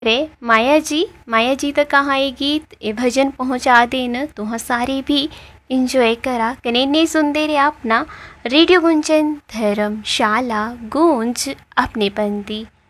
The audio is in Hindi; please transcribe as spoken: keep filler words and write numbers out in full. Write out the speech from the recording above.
रे माया जी माया जी तक कहाँ ये गीत ये भजन पहुँचा देन तुह सारे भी इंजॉय करा कने नहीं सुनते रे अपना रेडियो गुंजन धर्मशाला गूंज अपने पंथी।